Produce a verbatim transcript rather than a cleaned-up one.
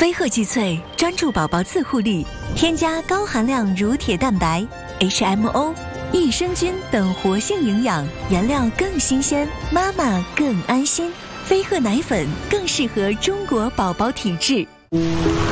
飞鹤肌萃专注宝宝自护力，添加高含量乳铁蛋白、H M O、益生菌等活性营养，原料更新鲜，妈妈更安心。飞鹤奶粉更适合中国宝宝体质。